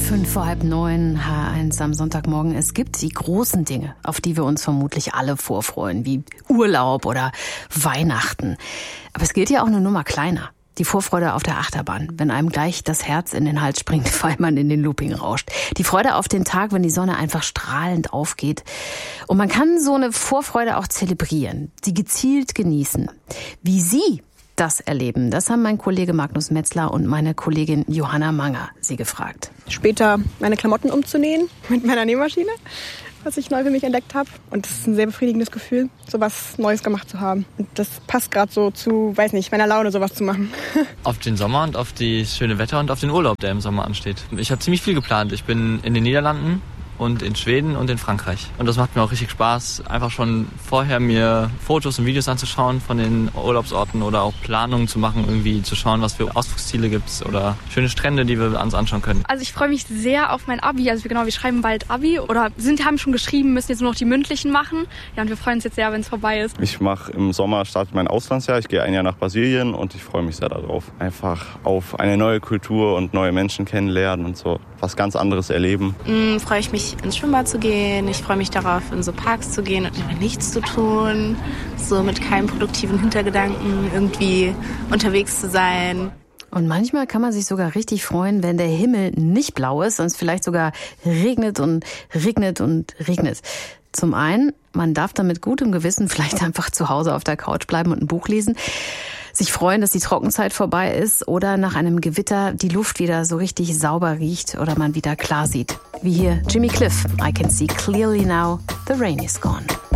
8:05, H1 am Sonntagmorgen. Es gibt die großen Dinge, auf die wir uns vermutlich alle vorfreuen, wie Urlaub oder Weihnachten. Aber es gilt ja auch eine Nummer kleiner. Die Vorfreude auf der Achterbahn, wenn einem gleich das Herz in den Hals springt, weil man in den Looping rauscht. Die Freude auf den Tag, wenn die Sonne einfach strahlend aufgeht. Und man kann so eine Vorfreude auch zelebrieren, sie gezielt genießen. Wie Sie das erleben, das haben mein Kollege Magnus Metzler und meine Kollegin Johanna Manger Sie gefragt. Später meine Klamotten umzunähen mit meiner Nähmaschine, was ich neu für mich entdeckt habe. Und das ist ein sehr befriedigendes Gefühl, sowas Neues gemacht zu haben. Und das passt gerade so zu, meiner Laune, sowas zu machen. Auf den Sommer und auf das schöne Wetter und auf den Urlaub, der im Sommer ansteht. Ich habe ziemlich viel geplant. Ich bin in den Niederlanden und in Schweden und in Frankreich. Und das macht mir auch richtig Spaß, einfach schon vorher mir Fotos und Videos anzuschauen von den Urlaubsorten oder auch Planungen zu machen, irgendwie zu schauen, was für Ausflugsziele gibt's oder schöne Strände, die wir uns anschauen können. Also ich freue mich sehr auf mein Abi. Also wir schreiben bald Abi oder haben schon geschrieben, müssen jetzt nur noch die mündlichen machen. Ja, und wir freuen uns jetzt sehr, wenn es vorbei ist. Ich mache im Sommer, starte mein Auslandsjahr. Ich gehe ein Jahr nach Brasilien und ich freue mich sehr darauf. Einfach auf eine neue Kultur und neue Menschen kennenlernen und so was ganz anderes erleben. Freue ich mich ins Schwimmbad zu gehen. Ich freue mich darauf, in so Parks zu gehen und einfach nichts zu tun. So mit keinem produktiven Hintergedanken irgendwie unterwegs zu sein. Und manchmal kann man sich sogar richtig freuen, wenn der Himmel nicht blau ist und es vielleicht sogar regnet und regnet und regnet. Zum einen, man darf dann mit gutem Gewissen vielleicht einfach zu Hause auf der Couch bleiben und ein Buch lesen, sich freuen, dass die Trockenzeit vorbei ist oder nach einem Gewitter die Luft wieder so richtig sauber riecht oder man wieder klar sieht. Wie hier Jimmy Cliff, I can see clearly now, the rain is gone.